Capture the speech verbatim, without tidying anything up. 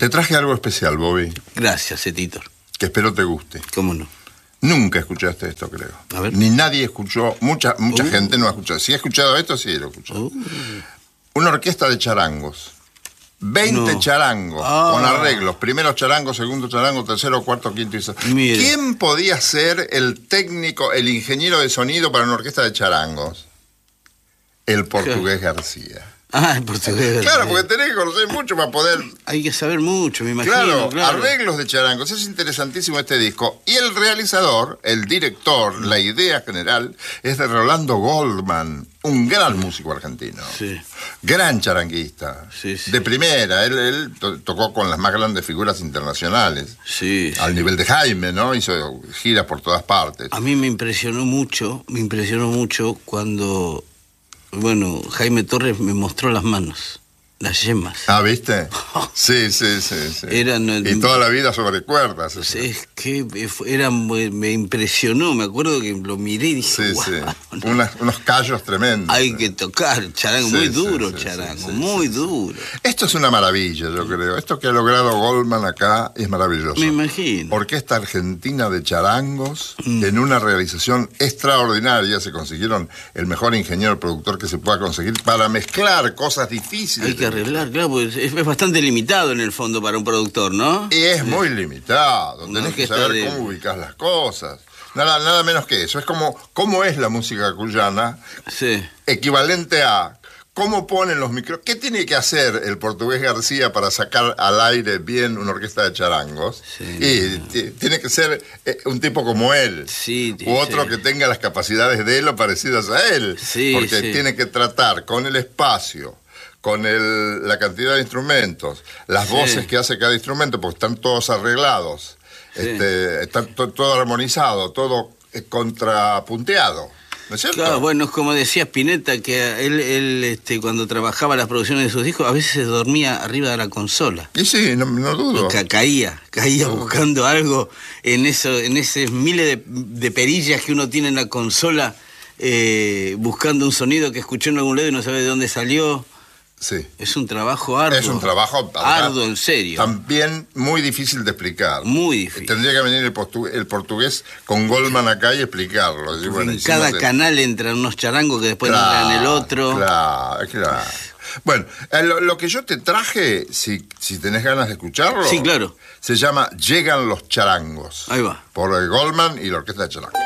Te traje algo especial, Bobby. Gracias, Editor. Que espero te guste. ¿Cómo no? Nunca escuchaste esto, creo. A ver. Ni nadie escuchó, mucha mucha Uh. gente no ha escuchado. Si ha escuchado esto, sí lo ha escuchado. Uh. Una orquesta de charangos. veinte No. charangos, Ah. con arreglos. Primero charango, segundo charango, tercero, cuarto, quinto y sexto. Mire. ¿Quién podía ser el técnico, el ingeniero de sonido para una orquesta de charangos? El portugués García. Ah, en portugués. Claro, porque tenés que conocer mucho para poder... Hay que saber mucho, me imagino. Claro, Claro, arreglos de charangos. Es interesantísimo este disco. Y el realizador, el director, la idea general, es de Rolando Goldman, un gran músico argentino. Sí. Gran charanguista. Sí, sí. De primera. Él, él to- tocó con las más grandes figuras internacionales. Sí, sí. Al nivel de Jaime, ¿no? Hizo giras por todas partes. A mí me impresionó mucho, me impresionó mucho cuando, bueno, Jaime Torres me mostró las manos, las yemas. Ah, ¿viste? Sí, sí, sí. sí. Eran, eh, y toda la vida sobre cuerdas. eso. Es que era, me impresionó, me acuerdo que lo miré y dije, Sí, "Guau, sí. no, Unas- unos callos tremendos. hay que tocar charango, Sí, muy sí, duro sí, charango, sí, sí, muy sí, sí. duro. Esto es una maravilla, yo creo. Esto que ha logrado Goldman acá es maravilloso. Me imagino. Orquesta Argentina de Charangos, Mm. en una realización extraordinaria. Se consiguieron el mejor ingeniero productor que se pueda conseguir para mezclar cosas difíciles. Hay que arreglar, claro, porque es, es bastante limitado en el fondo para un productor, ¿no? Y es muy limitado. Una Tenés que orquesta saber de- cómo ubicás las cosas. Nada, nada menos que eso. Es como cómo es la música cuyana, Sí. equivalente a cómo ponen los micros. ¿Qué tiene que hacer el portugués García para sacar al aire bien una orquesta de charangos? Sí, y t- tiene que ser eh, un tipo como él. Sí, U otro sí. que tenga las capacidades de él o parecidas a él. Sí, porque sí. tiene que tratar con el espacio, con el, la cantidad de instrumentos, las Sí. voces que hace cada instrumento, porque están todos arreglados, Sí. este, está to- todo armonizado, todo eh, contrapunteado. ¿No es cierto? Claro, bueno, es como decía Spinetta, que él, él este, cuando trabajaba las producciones de sus discos, a veces se dormía arriba de la consola. Y sí, no, no dudo. Y ca- caía, caía No. buscando algo en eso, en esos miles de, de perillas que uno tiene en la consola, eh, buscando un sonido que escuchó en algún lado y no sabe de dónde salió. Sí. Es un trabajo arduo. Es un trabajo arduo, en serio. También muy difícil de explicar. Muy difícil. Tendría que venir el, portu- el portugués con Goldman acá y explicarlo. Decir, bueno, en hicimos cada el- canal entran unos charangos que después entran en el otro. Claro, claro. Bueno, eh, lo, lo que yo te traje, si, si tenés ganas de escucharlo, Sí, claro. se llama Llegan los charangos. Ahí va. Por el Goldman y la Orquesta de Charangos.